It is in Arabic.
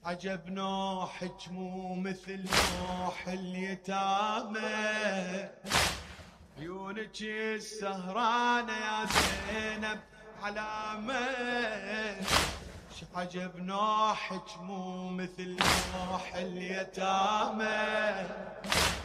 عجب نوحك مو مثل نوح اليتامى، عيونك السهرانة يا زينب علامة. عجب نوحك مو مثل نوح اليتامى،